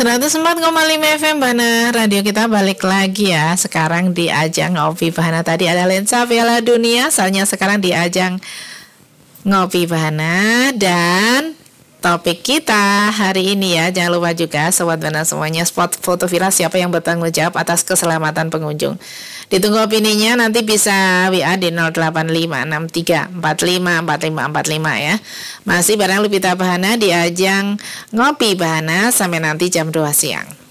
104,5 FM Bahana Radio kita balik lagi ya. Sekarang di ajang Ngopi Bahana. Tadi ada lensa Piala Dunia, soalnya sekarang di ajang Ngopi Bahana. Dan topik kita hari ini ya, jangan lupa juga Sobat Bahana semuanya, spot foto viral siapa yang bertanggung jawab atas keselamatan pengunjung. Ditunggu opininya, nanti bisa WA di 085634545455 ya. Masih bareng Lupita Bahana di ajang Ngopi Bahana sampai nanti jam 2 siang.